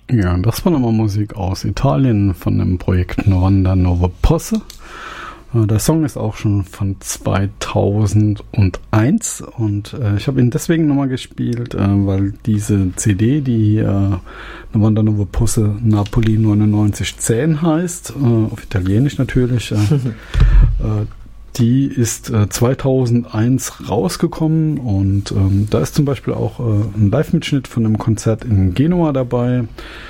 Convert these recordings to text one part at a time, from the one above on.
Ja, das war nochmal Musik aus Italien von dem Projekt Novanda Nuove Posse. Der Song ist auch schon von 2001 und ich habe ihn deswegen nochmal gespielt, weil diese CD, die Novanda Nuove Posse Napoli 9910 heißt, auf Italienisch natürlich, die ist 2001 rausgekommen und da ist zum Beispiel auch ein Live-Mitschnitt von einem Konzert in Genua dabei,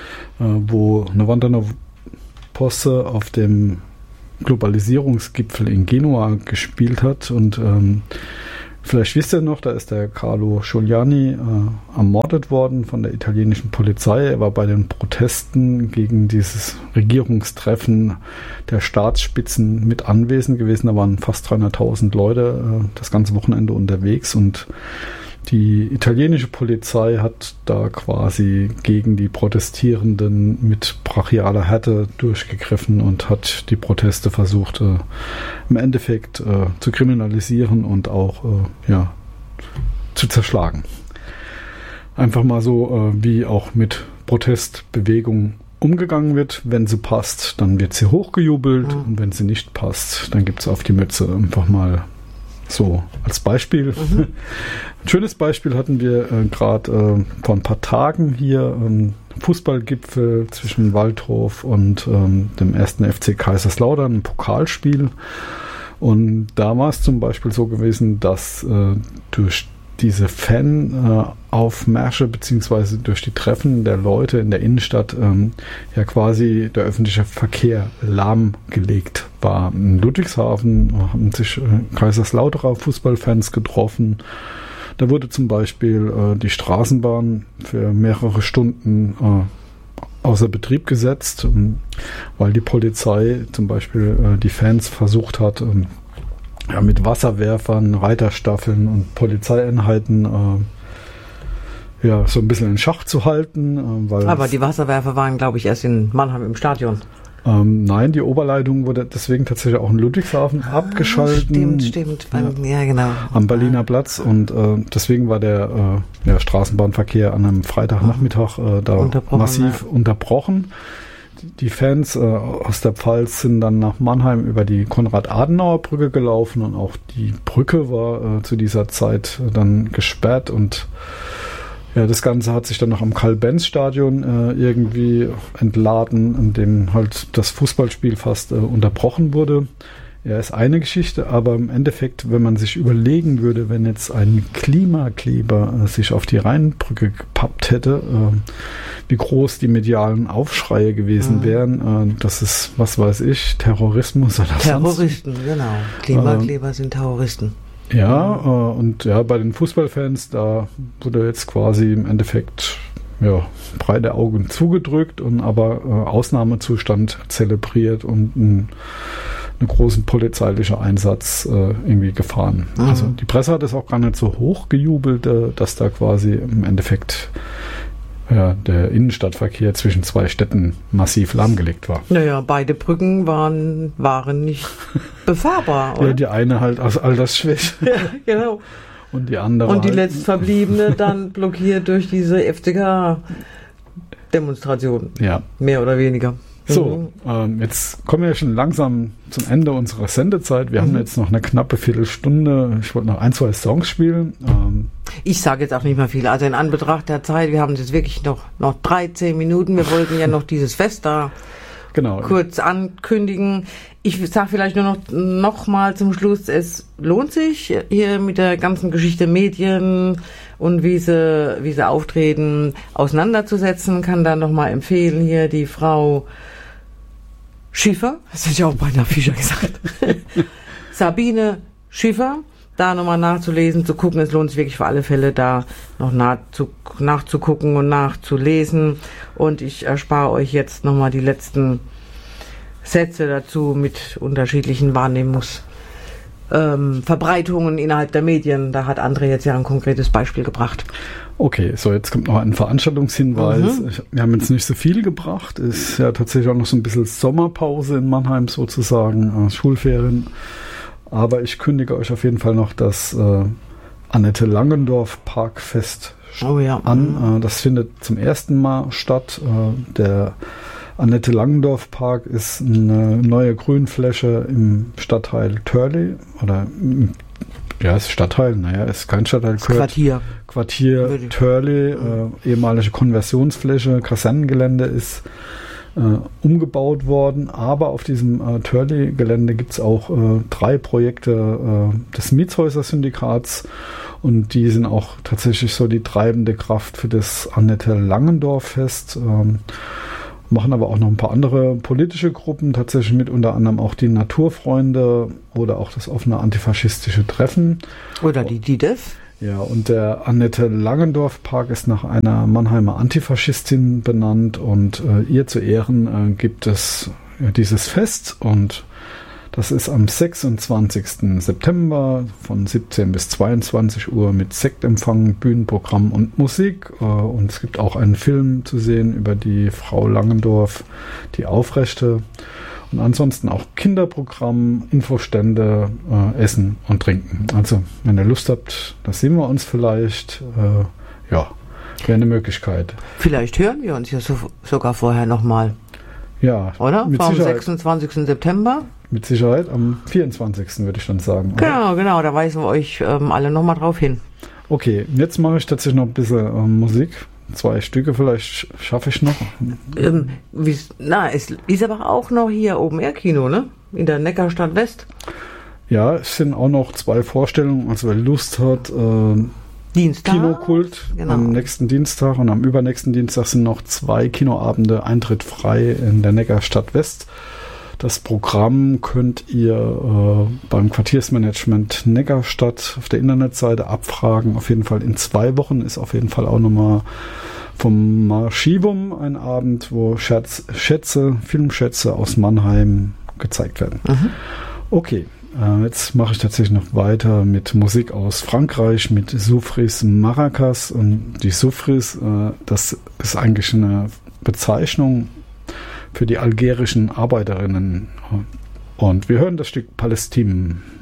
wo Novanda Nuove Posse auf dem Globalisierungsgipfel in Genua gespielt hat und vielleicht wisst ihr noch, da ist der Carlo Giuliani ermordet worden von der italienischen Polizei. Er war bei den Protesten gegen dieses Regierungstreffen der Staatsspitzen mit anwesend gewesen. Da waren fast 300.000 Leute das ganze Wochenende unterwegs und die italienische Polizei hat da quasi gegen die Protestierenden mit brachialer Härte durchgegriffen und hat die Proteste versucht, im Endeffekt zu kriminalisieren und auch zu zerschlagen. Einfach mal so, wie auch mit Protestbewegungen umgegangen wird. Wenn sie passt, dann wird sie hochgejubelt und wenn sie nicht passt, dann gibt es auf die Mütze. Einfach mal so als Beispiel. Ein schönes Beispiel hatten wir gerade vor ein paar Tagen hier, Fußballgipfel zwischen Waldhof und dem 1. FC Kaiserslautern, ein Pokalspiel. Und da war es zum Beispiel so gewesen, dass durch diese Fanaufmärsche beziehungsweise durch die Treffen der Leute in der Innenstadt ja quasi der öffentliche Verkehr lahmgelegt war. In Ludwigshafen haben sich Kaiserslauterer Fußballfans getroffen. Da wurde zum Beispiel die Straßenbahn für mehrere Stunden außer Betrieb gesetzt, weil die Polizei zum Beispiel die Fans versucht hat, mit Wasserwerfern, Reiterstaffeln und Polizeieinheiten so ein bisschen in Schach zu halten. Aber die Wasserwerfer waren, glaube ich, erst in Mannheim im Stadion. Nein, die Oberleitung wurde deswegen tatsächlich auch in Ludwigshafen abgeschalten. Stimmt. Ja, genau. Am Berliner Platz und deswegen war der Straßenbahnverkehr an einem Freitagnachmittag massiv unterbrochen. Die Fans aus der Pfalz sind dann nach Mannheim über die Konrad-Adenauer-Brücke gelaufen und auch die Brücke war zu dieser Zeit dann gesperrt und das Ganze hat sich dann noch am Karl-Benz-Stadion irgendwie entladen, in dem halt das Fußballspiel fast unterbrochen wurde. Ja, ist eine Geschichte, aber im Endeffekt, wenn man sich überlegen würde, wenn jetzt ein Klimakleber sich auf die Rheinbrücke gepappt hätte, wie groß die medialen Aufschreie gewesen wären, das ist, was weiß ich, Terrorismus oder Terroristen, genau. Klimakleber sind Terroristen. Ja, und bei den Fußballfans, da wurde jetzt quasi im Endeffekt breite Augen zugedrückt und aber Ausnahmezustand zelebriert und einen großen polizeilichen Einsatz irgendwie gefahren. Also die Presse hat es auch gar nicht so hoch gejubelt, dass da quasi im Endeffekt der Innenstadtverkehr zwischen zwei Städten massiv lahmgelegt war. Naja, beide Brücken waren nicht befahrbar, oder? Ja, die eine halt aus Altersschwäche. Ja, genau. Und die andere. Und die letztverbliebene dann blockiert durch diese FCK-Demonstration. Ja. Mehr oder weniger. So, jetzt kommen wir schon langsam zum Ende unserer Sendezeit. Wir haben jetzt noch eine knappe Viertelstunde. Ich wollte noch 1, 2 Songs spielen. Ich sage jetzt auch nicht mehr viel. Also in Anbetracht der Zeit, wir haben jetzt wirklich noch 13 Minuten. Wir wollten ja noch dieses Fest da kurz ankündigen. Ich sage vielleicht nur noch mal zum Schluss, es lohnt sich hier mit der ganzen Geschichte Medien und wie sie auftreten, auseinanderzusetzen. Kann da noch mal empfehlen hier die Frau Schiffer, das hätte ich auch beinahe Fischer gesagt, Sabine Schiffer, da nochmal nachzulesen, zu gucken, es lohnt sich wirklich für alle Fälle, da noch nachzugucken und nachzulesen und ich erspare euch jetzt nochmal die letzten Sätze dazu mit unterschiedlichen Verbreitungen innerhalb der Medien, da hat André jetzt ja ein konkretes Beispiel gebracht. Okay, so jetzt kommt noch ein Veranstaltungshinweis. Wir haben jetzt nicht so viel gebracht. Ist ja tatsächlich auch noch so ein bisschen Sommerpause in Mannheim sozusagen, Schulferien. Aber ich kündige euch auf jeden Fall noch das Annette Langendorf Parkfest an. Das findet zum ersten Mal statt. Der Annette Langendorf Park ist eine neue Grünfläche im Stadtteil Törli ist Stadtteil, ist kein Stadtteil. Quartier Törli, ehemalige Konversionsfläche, Kasernengelände ist umgebaut worden, aber auf diesem Törli-Gelände gibt es auch 3 Projekte des Mietshäuser-Syndikats und die sind auch tatsächlich so die treibende Kraft für das Annette Langendorf-Fest. Machen aber auch noch ein paar andere politische Gruppen tatsächlich mit, unter anderem auch die Naturfreunde oder auch das offene antifaschistische Treffen. Oder die DIDEF. Ja, und der Annette Langendorf Park ist nach einer Mannheimer Antifaschistin benannt und ihr zu Ehren gibt es dieses Fest und das ist am 26. September von 17 bis 22 Uhr mit Sektempfang, Bühnenprogramm und Musik. Und es gibt auch einen Film zu sehen über die Frau Langendorf, die Aufrechte. Und ansonsten auch Kinderprogramm, Infostände, Essen und Trinken. Also, wenn ihr Lust habt, da sehen wir uns vielleicht. Wäre eine Möglichkeit. Vielleicht hören wir uns ja sogar vorher nochmal. Ja, oder? Vom 26. September. Mit Sicherheit am 24. würde ich dann sagen. Genau, da weisen wir euch alle nochmal drauf hin. Okay, jetzt mache ich tatsächlich noch ein bisschen Musik. 2 Stücke vielleicht schaffe ich noch. Es ist aber auch noch hier Open-Air-Kino, ne? In der Neckarstadt West. Ja, es sind auch noch 2 Vorstellungen, also wer Lust hat, Dienstag. Kinokult am nächsten Dienstag und am übernächsten Dienstag sind noch 2 Kinoabende, Eintritt frei in der Neckarstadt West. Das Programm könnt ihr beim Quartiersmanagement Neckarstadt auf der Internetseite abfragen. Auf jeden Fall in 2 Wochen ist auf jeden Fall auch nochmal vom Archivum ein Abend, wo Filmschätze aus Mannheim gezeigt werden. Mhm. Okay, jetzt mache ich tatsächlich noch weiter mit Musik aus Frankreich, mit Soufris Maracas. Und die Soufris, das ist eigentlich eine Bezeichnung für die algerischen Arbeiterinnen. Und wir hören das Stück Palästin.